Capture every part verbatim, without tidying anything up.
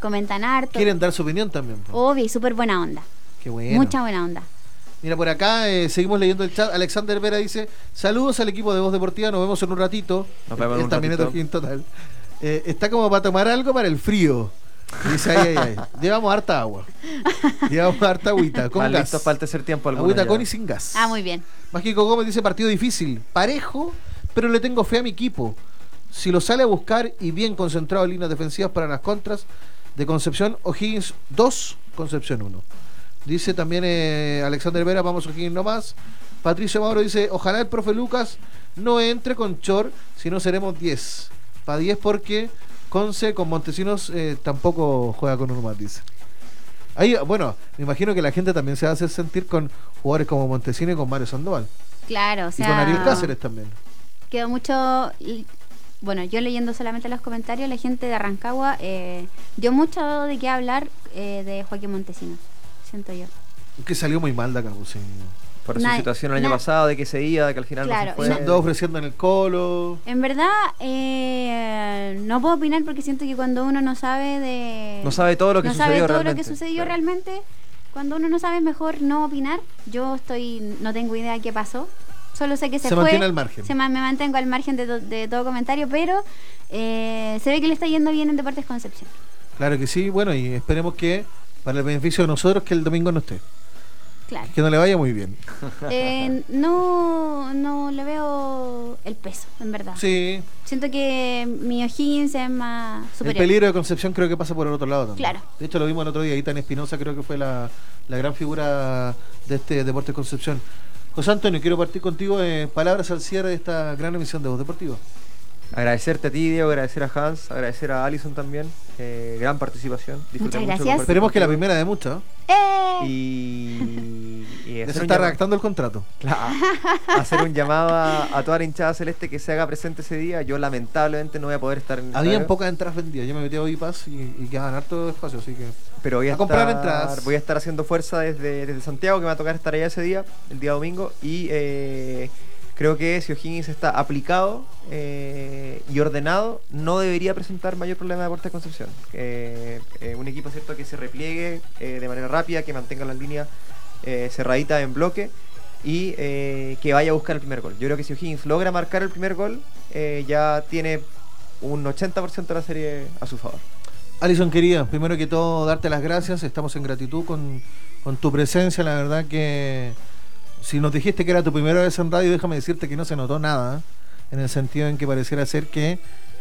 comentan harto. Quieren dar su opinión también. Po. Obvio, y súper buena onda. Qué bueno. Mucha buena onda. Mira, por acá eh, seguimos leyendo el chat. Alexander Vera dice: saludos al equipo de Voz Deportiva, nos vemos en un ratito. Nos vemos en un también ratito. En total. Eh, está como para tomar algo para el frío. Dice: ay, ay, ay. Llevamos harta agua. Llevamos harta agüita. Con Más gas. listos para el tercer tiempo. Agüita ya. con y sin gas. Ah, muy bien. Mágico Gómez dice: partido difícil, parejo, pero le tengo fe a mi equipo. Si lo sale a buscar y bien concentrado en líneas defensivas para las contras de Concepción, O'Higgins dos, Concepción uno. Dice también eh, Alexander Vera: vamos O'Higgins nomás. Patricio Mauro dice: ojalá el profe Lucas no entre con Chor, si no seremos diez. Para diez porque Conce con Montesinos eh, tampoco juega con uno más, dice. Ahí, bueno, me imagino que la gente también se va a hacer sentir con jugadores como Montesinos y con Mario Sandoval. Claro, o sea... Y con Ariel Cáceres también. Quedó mucho... Bueno, yo leyendo solamente los comentarios, la gente de Rancagua eh, dio mucho de qué hablar eh, de Joaquín Montesinos, siento yo. Que salió muy mal de acá, pues, sí. Por Nadie- su situación el año na- pasado, de que se iba, de que al final Claro, no se y fue. Se andó ofreciendo en el Colo. En verdad, eh, no puedo opinar porque siento que cuando uno no sabe de... No sabe todo lo que no sucedió sabe todo realmente. lo que sucedió Claro. realmente, cuando uno no sabe es mejor no opinar. Yo estoy, no tengo idea de qué pasó. Solo sé que se, Se fue. mantiene al margen. Se ma- me mantengo al margen de, to- de todo comentario, pero eh, se ve que le está yendo bien en Deportes Concepción. Claro que sí, bueno, y esperemos que para el beneficio de nosotros que el domingo no esté. Claro. Que no le vaya muy bien. Eh, no, no le veo el peso, en verdad. Sí, Siento que mi O'Higgins es más el superior. peligro de Concepción creo que pasa por el otro lado también. Claro. De hecho lo vimos el otro día, Itán Espinosa creo que fue la, la gran figura de este Deportes Concepción. José Antonio, quiero partir contigo eh, palabras al cierre de esta gran emisión de Voz Deportiva. Agradecerte a ti, Diego, agradecer a Hans, agradecer a Alison también. Eh, gran participación. Disfruté Muchas mucho gracias. compartir Esperemos que la contigo. primera de muchas. ¡Eh! Y, y Ya hacer se un está llama- redactando el contrato. Claro, hacer un llamado a, a toda la hinchada celeste que se haga presente ese día. Yo lamentablemente no voy a poder estar en el Habían estadio, pocas entradas vendidas. Yo me metí a Oipas y, y quedaban harto espacio, así que... pero voy a, a comprar estar, entradas. voy a estar haciendo fuerza desde, desde Santiago, que me va a tocar estar allá ese día, el día domingo. Y eh, creo que si O'Higgins está aplicado eh, y ordenado, no debería presentar mayor problema de Deportes Concepción. Eh, eh, un equipo, cierto, que se repliegue eh, de manera rápida, que mantenga las líneas eh, cerraditas en bloque y eh, que vaya a buscar el primer gol. Yo creo que si O'Higgins logra marcar el primer gol, eh, ya tiene un ochenta por ciento de la serie a su favor. Alison, querida, primero que todo, darte las gracias. Estamos en gratitud con, con tu presencia. La verdad que si nos dijiste que era tu primera vez en radio, déjame decirte que no se notó nada, ¿eh? En el sentido en que pareciera ser que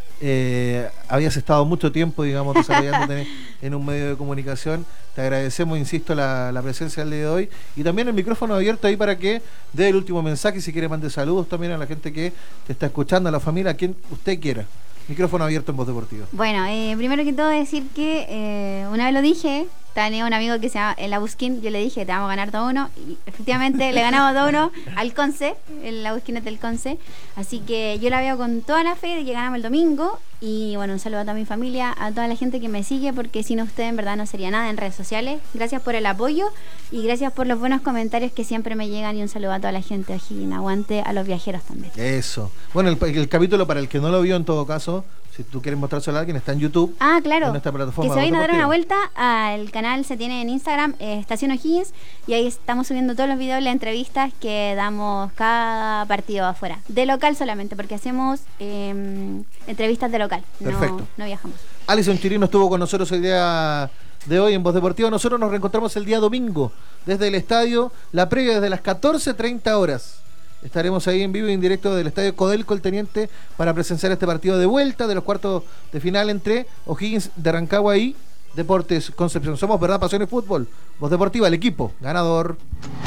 eh, habías estado mucho tiempo, digamos, desarrollándote en un medio de comunicación. Te agradecemos, insisto, la, la presencia del día de hoy. Y también el micrófono abierto ahí para que dé el último mensaje. Si quiere, mande saludos también a la gente que te está escuchando, a la familia, a quien usted quiera. Micrófono abierto en Voz Deportiva. Bueno, eh, primero que todo decir que eh, una vez lo dije, tenía un amigo que se llama el Abusquín, yo le dije, te vamos a ganar dos uno, y efectivamente le ganamos dos uno al Conce, el Abusquín es del Conce, así que yo la veo con toda la fe de que ganamos el domingo, y bueno, un saludo a toda mi familia, a toda la gente que me sigue, porque sin ustedes en verdad no sería nada en redes sociales. Gracias por el apoyo y gracias por los buenos comentarios que siempre me llegan, y un saludo a toda la gente de O'Higgins, aguante a los viajeros también. Eso. Bueno, el, el capítulo, para el que no lo vio, en todo caso, si tú quieres mostrárselo a alguien, está en YouTube. Ah, claro. En nuestra plataforma Que se vayan a dar deportiva. una vuelta al canal, se tiene en Instagram, eh, Estación O'Higgins, y ahí estamos subiendo todos los videos y las entrevistas que damos cada partido afuera. De local solamente, porque hacemos eh, entrevistas de local. Perfecto. No, no viajamos. Alison Chirino estuvo con nosotros el día de hoy en Voz Deportiva. Nosotros nos reencontramos el día domingo desde el estadio, la previa desde las catorce treinta horas. Estaremos ahí en vivo y en directo del estadio Codelco El Teniente para presenciar este partido de vuelta de los cuartos de final entre O'Higgins de Rancagua y Deportes Concepción. Somos Verdad, Pasión y Fútbol. Voz Deportiva, el equipo ganador.